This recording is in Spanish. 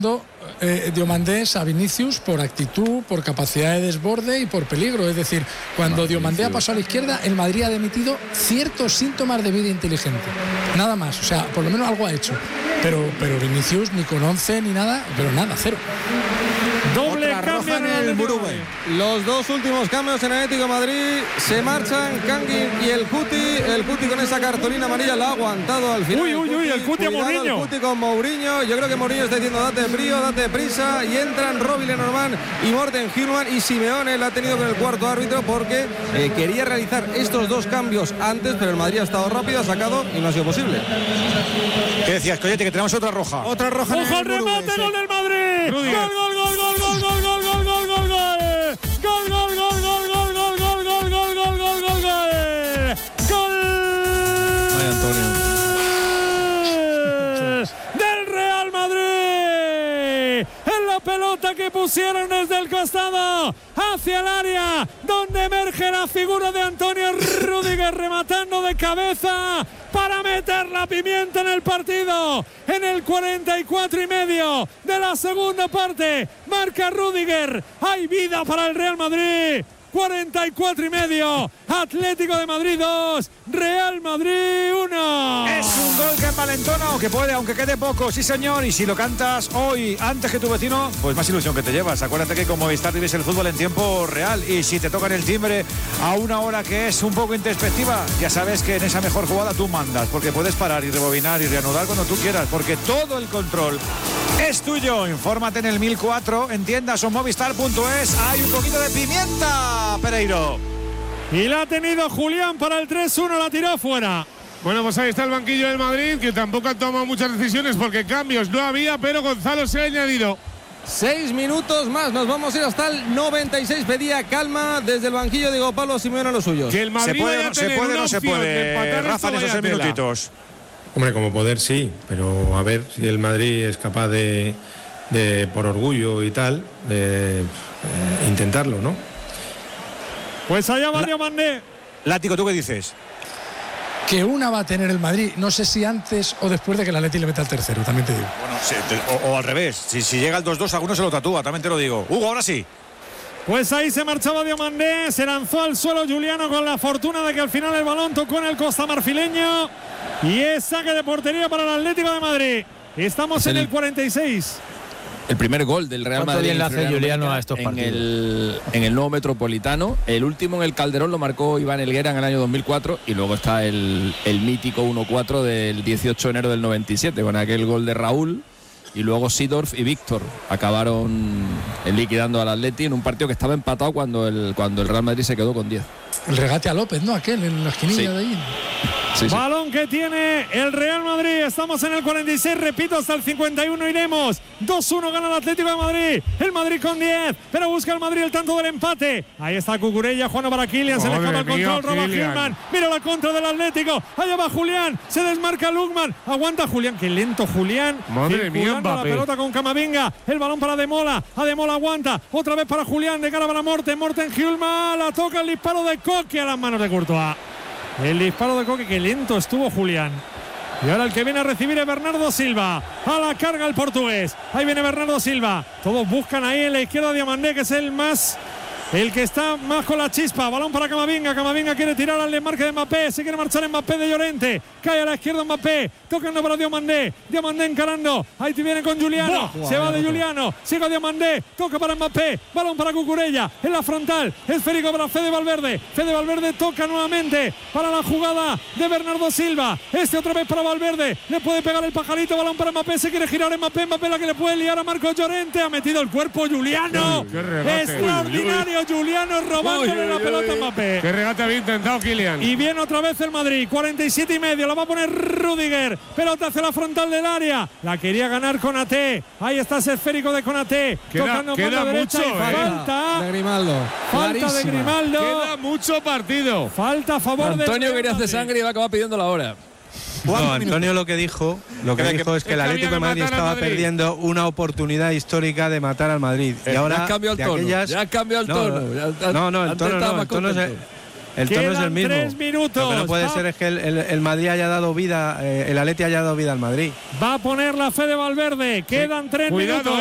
Diomandés a Vinicius por actitud, por capacidad de desborde y por peligro. Es decir, cuando Diomandé ha pasado a la izquierda, el Madrid ha emitido ciertos síntomas de vida inteligente. Nada más, o sea, por lo menos algo ha hecho. Pero Vinicius ni con 11 ni nada, pero nada, cero. Doble cambio en el Burube. Los dos últimos cambios en Atlético de Madrid se marchan Kangin y el Cuti con esa cartulina amarilla la ha aguantado al final. Uy, el Cuti a Mourinho. El Cuti con Mourinho. Yo creo que Mourinho está diciendo date frío, date prisa, y entran Robin Lenormand y Morten Hjulmand, y Simeone la ha tenido con el cuarto árbitro porque quería realizar estos dos cambios antes, pero el Madrid ha estado rápido, ha sacado y no ha sido posible. ¿Qué decías, Collete? Que tenemos otra roja. Otra roja. ¡Ojo al remate! ¡Gol del Madrid! ¡Gol! Del Real Madrid. En la pelota que pusieron desde el costado hacia el área, donde emerge la figura de Antonio Rüdiger rematando de cabeza para meter la pimienta en el partido. En el 44,5 de la segunda parte marca Rüdiger. Hay vida para el Real Madrid. 44,5. Atlético de Madrid 2, Real Madrid 1. Es un gol que envalentona o que puede, aunque quede poco, sí señor. Y si lo cantas hoy antes que tu vecino, pues más ilusión que te llevas. Acuérdate que como Movistar vives el fútbol en tiempo real. Y si te tocan el timbre a una hora que es un poco introspectiva, ya sabes que en esa mejor jugada tú mandas, porque puedes parar y rebobinar y reanudar cuando tú quieras, porque todo el control es tuyo. Infórmate en el 1004, en tiendas o movistar.es. Hay un poquito de pimienta, Pereiro. Y la ha tenido Julián para el 3-1, la tiró fuera. Bueno, pues ahí está el banquillo del Madrid, que tampoco ha tomado muchas decisiones porque cambios no había, pero Gonzalo se ha añadido. 6 minutos más, nos vamos a ir hasta el 96. Pedía calma desde el banquillo, digo Pablo Simeone a lo suyo. Que el Madrid se puede o no se puede, Rafa, en esos 6 minutitos. Hombre, como poder sí, pero a ver si el Madrid es capaz de por orgullo y tal, de intentarlo, ¿no? Pues allá va Diomandé. Látigo, ¿tú qué dices? Que una va a tener el Madrid, no sé si antes o después de que el Atleti le meta el tercero, también te digo. Bueno, o al revés, si llega el 2-2 alguno se lo tatúa, también te lo digo. Hugo, ahora sí. Pues ahí se marchaba Diomandé, se lanzó al suelo Juliano con la fortuna de que al final el balón tocó en el costamarfileño y es saque de portería para el Atlético de Madrid. Estamos en el 46. El primer gol del Real Madrid bien le hace Juliano a estos partidos en el nuevo Metropolitano. El último en el Calderón lo marcó Iván Helguera en el año 2004 y luego está el mítico 1-4 del 18 de enero del 97 con aquel gol de Raúl, y luego Seedorf y Víctor acabaron liquidando al Atleti en un partido que estaba empatado cuando el Real Madrid se quedó con 10. El regate a López, ¿no? Aquel en la esquinilla de ahí. Sí. Balón que tiene el Real Madrid. Estamos en el 46, repito, hasta el 51 iremos. 2-1 gana el Atlético de Madrid. El Madrid con 10, pero busca el Madrid el tanto del empate. Ahí está Cucurella, Juan para Kylian, se le escapa el control, roba Hjulmand. Mira la contra del Atlético. Allá va Julián, se desmarca Lukman. Aguanta Julián, qué lento Julián. Madre mía, la pelota con Camavinga. El balón para Ademola. Ademola aguanta. Otra vez para Julián, de cara para Morten Hjulmand. La toca el disparo de Coque a las manos de Courtois. El disparo de Coque, que lento estuvo Julián. Y ahora el que viene a recibir es Bernardo Silva. A la carga el portugués. Ahí viene Bernardo Silva. Todos buscan ahí en la izquierda Diomandé, que es el que está más con la chispa. Balón para Camavinga. Camavinga quiere tirar al desmarque de Mbappé. Se quiere marchar Mbappé de Llorente. Cae a la izquierda Mbappé. Tocando para Diomandé. Diomandé encarando. Ahí te viene con Juliano. Se va de Juliano. Sigue Diomandé. Toca para Mbappé. Balón para Cucurella. En la frontal. Esférico para Fede Valverde. Fede Valverde toca nuevamente para la jugada de Bernardo Silva. Otra vez para Valverde. Le puede pegar el pajarito. Balón para Mbappé. Se quiere girar Mbappé. Mbappé la que le puede liar a Marcos Llorente. Ha metido el cuerpo Juliano. Extraordinario. Juliano robándole la pelota a Mbappé. Qué regate había intentado Kylian. Y viene otra vez el Madrid. 47,5. La va a poner Rüdiger. Pelota hacia la frontal del área. La quería ganar Konaté. Ahí está ese esférico de Konaté. Tocando por la derecha. Mucho, falta de Grimaldo. Falta de Grimaldo. Queda mucho partido. Falta a favor de Antonio quería hacer sangre y va a acabar pidiendo la hora. No, Antonio lo que dijo es que el Atlético de Madrid estaba perdiendo una oportunidad histórica de matar al Madrid. Y ahora ya has cambiado el tono. Ya has cambiado el tono. No, el tono El tono es el mismo. 3 minutos. Lo que no puede ser es que el Madrid haya dado vida, el Atleti haya dado vida al Madrid. Va a poner la Fede Valverde. Quedan 3 minutos.